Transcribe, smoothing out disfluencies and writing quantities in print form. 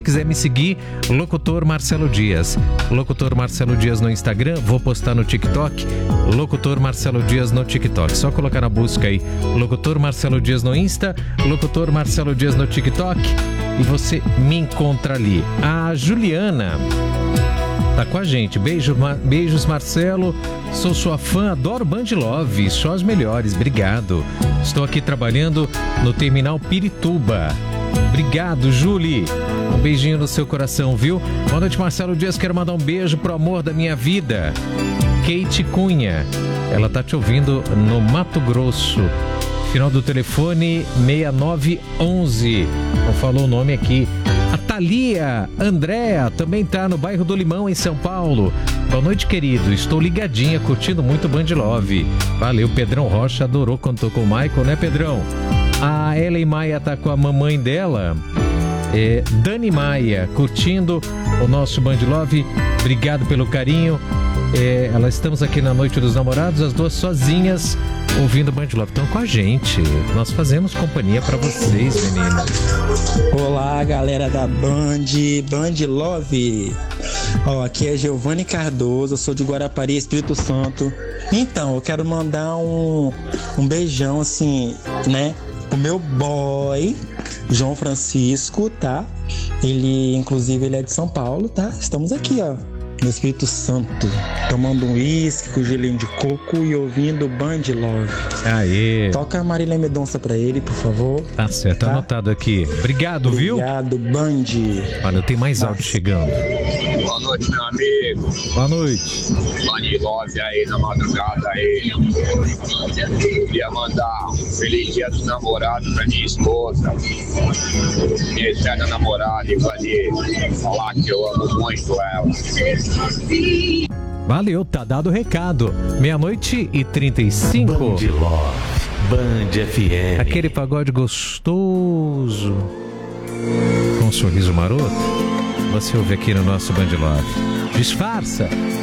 quiser me seguir, Locutor Marcelo Dias. Locutor Marcelo Dias no Instagram, vou postar no TikTok, Locutor Marcelo Dias no TikTok. Só colocar na busca aí, Locutor Marcelo Dias no Insta, Locutor Marcelo Dias no TikTok e você me encontra ali. A Juliana tá com a gente. Beijos, Marcelo. Sou sua fã, adoro Band Love, só as melhores, obrigado. Estou aqui trabalhando no Terminal Pirituba. Obrigado, Julie. Um beijinho no seu coração, viu? Boa noite, Marcelo Dias. Quero mandar um beijo pro amor da minha vida, Kate Cunha. Ela tá te ouvindo no Mato Grosso. Final do telefone 6911. Não falou o nome aqui. A Thalia Andréa também tá no bairro do Limão, em São Paulo. Boa noite, querido. Estou ligadinha, curtindo muito Band Love. Valeu, Pedrão Rocha adorou quando tocou o Michael, né, Pedrão? A Ellen Maia tá com a mamãe dela, Dani Maia, curtindo o nosso Band Love. Obrigado pelo carinho. Elas estamos aqui na Noite dos Namorados, as duas sozinhas, ouvindo Band Love. Estão com a gente. Nós fazemos companhia pra vocês, meninas. Olá, galera da Band Love. Aqui é Giovanni Cardoso, eu sou de Guarapari, Espírito Santo. Então, eu quero mandar um beijão, assim, né, pro meu boy, João Francisco, tá? Inclusive, ele é de São Paulo, tá? Estamos aqui, no Espírito Santo, tomando um uísque com gelinho de coco e ouvindo Band Love. Aê! Toca a Marília Mendonça pra ele, por favor. Tá certo, tá anotado aqui. Obrigado, viu? Obrigado, Band. Olha, tem mais áudio chegando. Boa noite, meu amigo. Boa noite. Band Love aí na madrugada aí. Queria mandar um feliz dia dos namorados pra minha esposa, minha eterna namorada, e falar que eu amo muito ela. Valeu, tá dado o recado. 00:35. Band Love, Band FM. Aquele pagode gostoso com um sorriso maroto. Você ouve aqui no nosso Band Love. Disfarça.